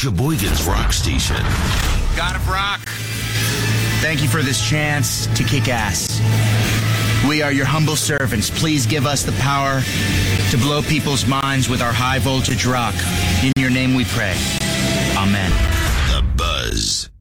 Sheboygan's Rock Station. God of Rock. Thank you for this chance to kick ass. We are your humble servants. Please give us the power to blow people's minds with our high voltage rock. In your name we pray. Amen. The Buzz.